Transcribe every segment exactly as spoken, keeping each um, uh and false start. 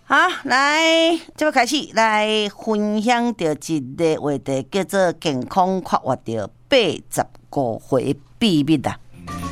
好，来，这要开始来分享到一个话题，叫做健康快活到八十五岁秘密啦。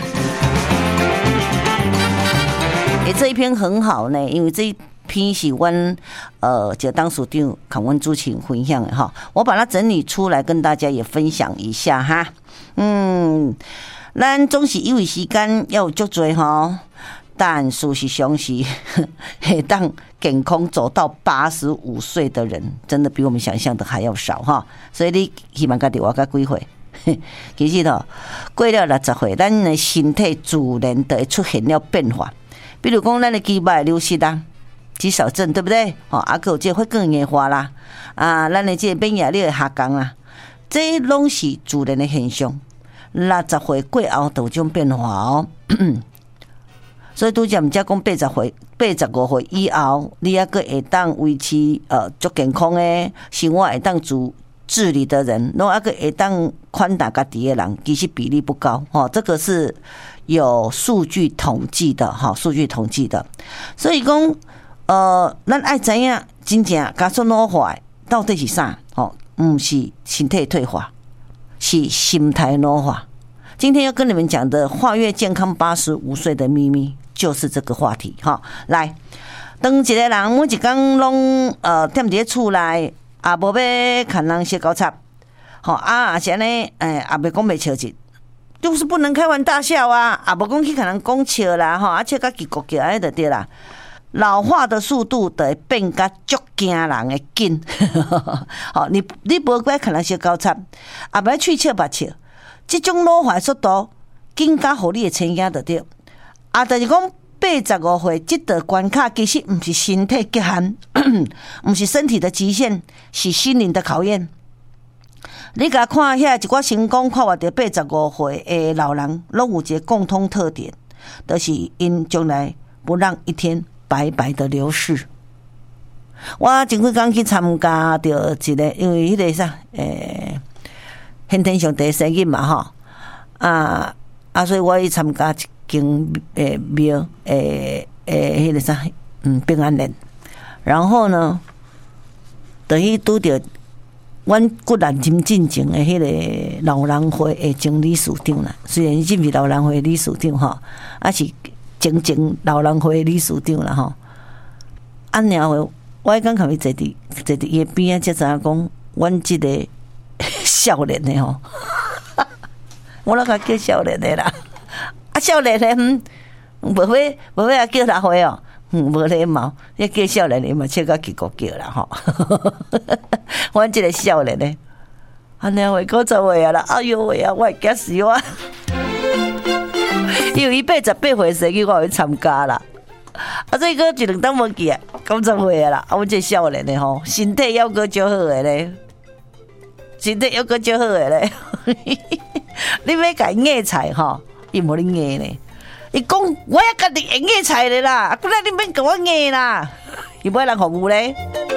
诶，这一篇很好呢，因为这一篇是阮呃就当署长跟阮主持人分享的哈，我把它整理出来跟大家也分享一下哈。嗯，咱总是因为时间要有足多哈。但事实上是，会当健康走到八十五岁的人，真的比我们想象的还要少哈。所以你希望家己活到几岁？其实哦，过了六十岁，咱的身体自然就会出现了变化。比如讲，咱的肌肉会流失啦，肌少症对不对？哦，啊，还有这会更硬化啦，啊，咱的这免疫力会下降啦，这拢是自然的现象。六十岁过后就有种变化哦。所以拄则毋则讲八十岁、八十五岁以后，你还阁会当维持呃足健康诶生活，会当自自理的人，拢还阁会当宽大家己诶人，其实比例不高哦。这个是有数据统计的哈，数据统计的。所以讲，呃，咱爱知影真正加速老化到底是啥？哦，毋是身体退化，是心态老化。今天要跟你们讲的跨越健康八十五岁的秘密，就是这个话题哈。来，当一个人每一天拢呃踮伫厝内，也无要看人写高插，好啊，而且呢，哎，也袂讲袂笑一，就是不能开玩大笑啊，也无讲去看人讲笑啦，哈，而且甲叽咕叫安尼就对啦。老化的速度就会变甲足惊人的紧，好，你你无该看人写高插，也袂喙笑目笑。这种老化速度，更加互你的前景就对。啊，但是讲八十五岁这道关卡，其实不是身体极限，不是身体的极限，是心灵的考验。你甲看遐一寡成功快活到八十五岁的老人，拢有一个共通特点，就是因将来不让一天白白的流逝。我前几天去参加到一个，因为迄个啥，诶。先天上第生日嘛吼，啊啊，所以我去参加一间诶庙诶诶迄个啥，嗯，平安殿。然后呢，就去拄着阮骨力真进前诶迄个老人会诶总理事长啦。虽然伊不是老人会理事长吼，啊是真正老人会理事长啦吼。啊，然后我迄刚看伊坐伫坐伫伊边啊，才知影讲，阮即个。少年的吼，我那个叫少年的啦，啊少年的嗯，无要无要叫他回哦，嗯，无礼貌，要叫少年的嘛，笑到叽咕叫啦吼，阮这个少年的，啊两位九十岁啊啦，哎呦喂啊，我会惊死我，因为伊八十八岁生日，我会参加啦。啊，所以个一两当无记啊，九十岁啊啦，啊，阮这少年的吼，身体要个足好的咧。身体又个足好诶咧，你要甲伊硬菜吼，伊无你硬咧。伊讲我也家己会硬菜咧啦，不然你免甲我硬啦，伊要人服务咧。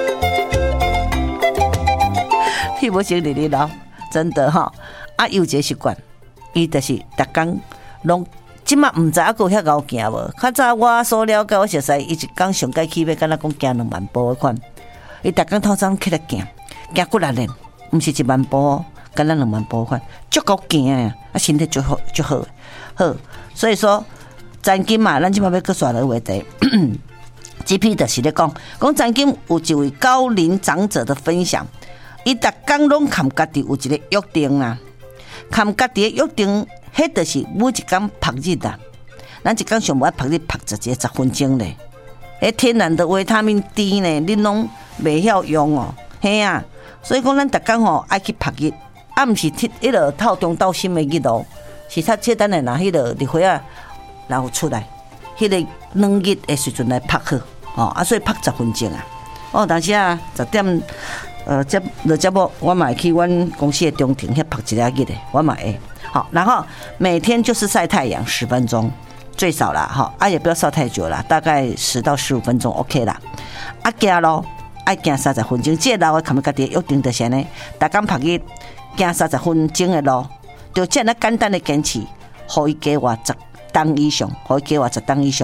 伊无成日日老，真的吼。啊，有一个习惯，伊就是逐工拢，即马毋知影还有遐敖行无？较早我所了解，我熟悉，伊一工上街起码敢若讲行两万步诶款。伊逐工透早起来行，行骨力练。毋是一万步，敢若两万步款，足够行啊！啊，身体足好，足好，好。所以说，曾经嘛，咱即摆要搁刷个话题，这批就是咧讲，讲曾经有一位高龄长者的分享，伊逐工拢含家己有一个约定啦，含家己的约定，迄就是每一工晒日啦。咱一工上无爱晒日，晒十个十分钟咧。迄天然的维他命 D 呢，你拢袂晓用哦，嘿啊！所以讲，咱逐工吼爱去晒日，啊，毋是迄落透中到心的日哦，是较简单的拿迄落日花啊，然后出来，迄个软日的时阵来晒好哦，啊，所以晒十分钟啊。哦，但是啊，十点呃，接落节目，我嘛会去阮公司的中庭遐晒一下日的，我嘛会。好，然后每天就是晒太阳十分钟，最少啦，哈，啊也不要晒太久啦，大概十到十五分钟 OK 啦。啊，行咯。爱行三十分钟，这个路的，看家己约定就是呢，逐工晒日行三十分钟的路，就这样简单的坚持，可以加活十档以上，可以加活十档以上。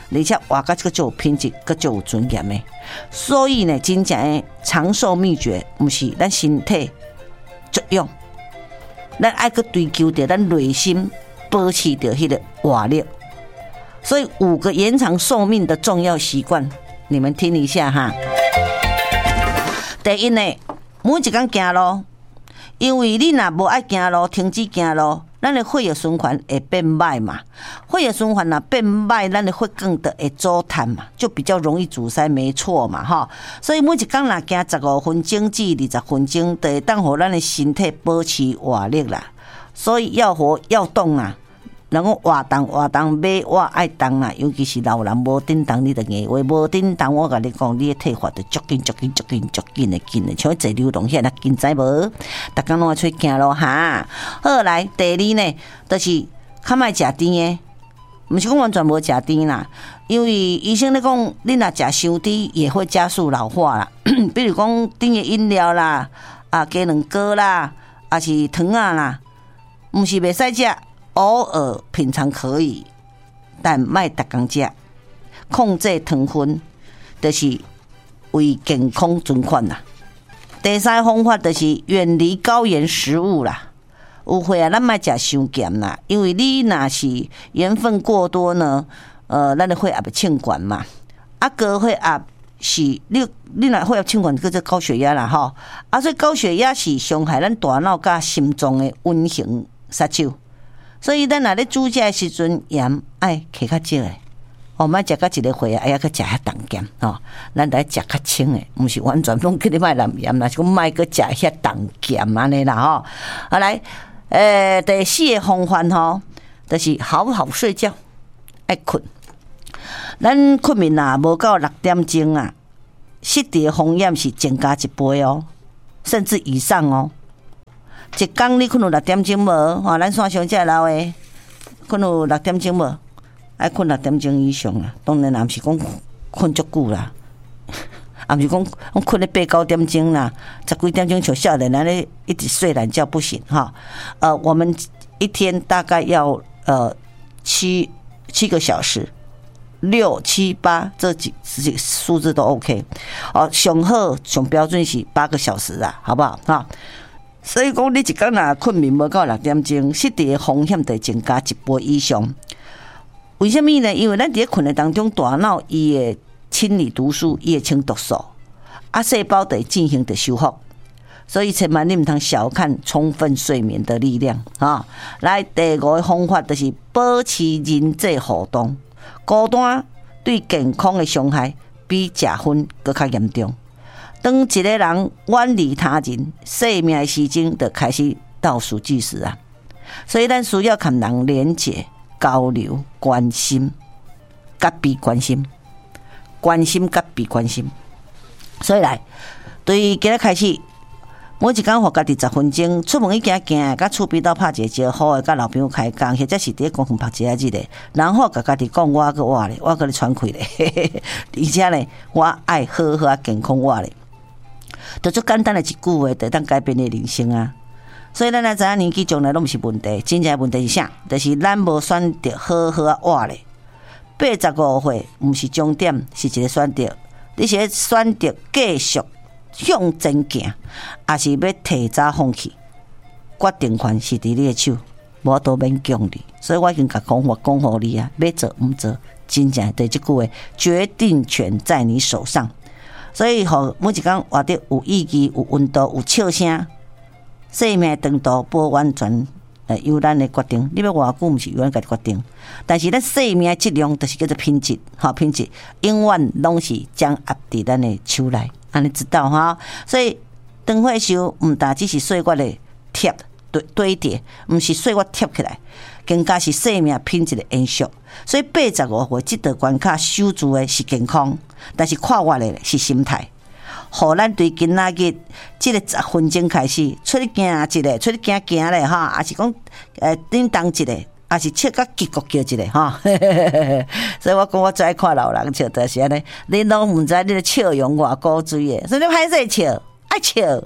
而且活到这个就有品质，个就有尊严的。所以呢，真正的长寿秘诀，不是咱身体作用，咱爱去追求着咱内心保持着迄个活力。所以五个延长寿命的重要习惯，你们听一下哈。第一呢，每一天行路，因为你若无爱行路，停止行路，咱的血液循环会变歹嘛。血液循环若变歹，咱的血管就会阻碳嘛，就比较容易阻塞，没错嘛哈。所以每一天若行十五分钟至二十分钟，就会当互咱的身体保持活力啦。所以要活要动啊。人讲活动活动，马我爱动啦，尤其是老人无叮当，你着硬话无叮当。我甲你讲，你的体发着足紧足紧足紧足紧的紧的，像坐流动遐，那紧知无？逐工拢爱出去行路哈。好来，第二呢，就是较莫食甜的，毋是讲完全无食甜啦，因为医生咧讲，你若食伤甜也会加速老化啦。比如讲甜的饮料啦，啊鸡卵糕啦，啊是糖啊啦，毋是袂使食。偶尔品尝可以，但莫逐工食，控制糖分，就是为健康存款啦。第三方法就是远离高盐食物啦。有会啊，咱莫食伤咸啦，因为你若是盐分过多呢，呃，咱的血压会清管嘛。啊，高血压是你你若血压清管叫做高血压啦吼。啊，所以高血压是伤害咱大脑甲心脏的运行杀手。所以咱若咧煮食的时阵，盐爱加较少诶，哦，莫食到一个血啊，还要去食遐重咸吼。咱得食较清诶，毋是完全拢叫你莫淋盐啦，是讲莫去食遐重咸安尼啦吼。啊来，诶、呃，第四个方法吼，就是好好睡觉，爱困。咱困眠啊，无到六点钟啊，失智风险是增加一倍哦，甚至以上哦。一工你困有六点钟无？吼，咱线上遮老诶，困有六点钟无？爱困六点钟以上啦。当然，也毋是讲困足久啦，也毋是讲讲困咧八九点钟啦，十几点钟像少年安尼一直睡懒觉不行哈。呃，我们一天大概要呃七七个小时，六七八这几几数字都 OK。哦，上好上标准是八个小时啊，好不好哈？所以讲，你一天若困眠无到六点钟，失智的风险就增加一倍以上。为什么呢？因为咱伫困的当中，大脑伊会清理毒素，伊会清毒素，啊，细胞就会进行着修复。所以千万你毋通小看充分睡眠的力量啊！来，第五个方法就是保持人际互动。孤单对健康的伤害比食薰搁较严重。当一个人远离他人，生命的时钟就开始倒数计时啊！所以咱需要跟人连结、交流、关心、甲被关心、关心甲被关心。所以来，对今日开始，每一天互家己十分鐘，出門去行行，甲厝邊鬥拍一個招呼，甲老朋友開講，或者是佇公園拍一下日咧，然後甲家己講我個活咧，我甲你喘氣咧，而且咧，我愛好好健康活咧，就足簡單的一句話，就當改變你人生啊！所以咱來知影年紀將來攏毋是問題，真正問題是啥？就是咱無選擇好好啊活咧。八十五歲毋是終點，是一個選擇，你是選擇繼續向前行，還是要提早放棄？決定權是佇你的手，無都免強你。所以我已經甲講法講互你啊，要做毋做，真正對這句話，決定權在你手上。所以吼，每一天活得有意義、有溫度、有笑聲，生命長度無完全誒由咱的決定。你要偌久，毋是由咱家己決定，但是咱生命的質量，就是叫做品質，吼品質，永遠攏是掌握佇咱的手內。安尼知道哈，所以長歲壽毋但只是歲月的貼堆堆疊，毋是歲月貼起來，更加是生命品質的延續。所以八十五歲這道關卡守住的是健康，但是跨越的是心態。互咱對今仔日這個十分鐘開始出去行一個，出去行行咧哈，還是講誒叮當一個。也是笑甲結局叫一個哈，所以我講我最愛看老人笑，就是安尼，你攏毋知你咧笑容偌古錐誒，所以你歹勢笑，愛笑，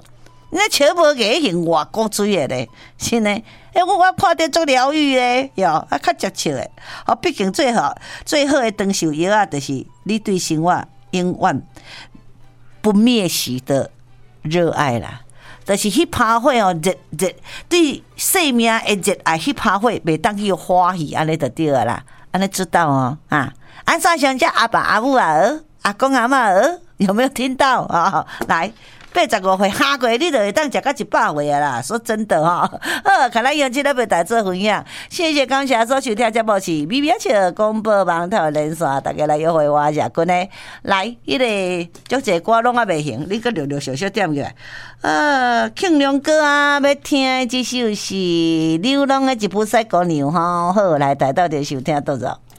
那笑无艺型外国嘴的咧，是呢。诶，我我看着足疗愈诶，哟，啊，较接笑诶。哦，毕竟最好最好诶长寿药啊，就是你对生活永远不灭息的热爱啦。就是迄趴火哦，热热对生命诶热爱，迄趴火袂当去欢喜，安尼就对了啦。安尼知道哦，啊，安怎想叫阿爸阿母啊儿，阿公阿嬷儿，有没有听到啊？来。八十五岁下过，你就会当食到一百岁啊啦！说真的哈、哦，好，看来用这个陪大做分享，谢谢感谢所收听节目是《美美笑广播网头连线》，大家来约会我日君呢，来，迄、那个足侪歌拢啊未行，你个略略小小点起来。呃，庆良歌啊，要听的这首是《流浪的吉普赛姑娘》吼，好，来带到就收听到着。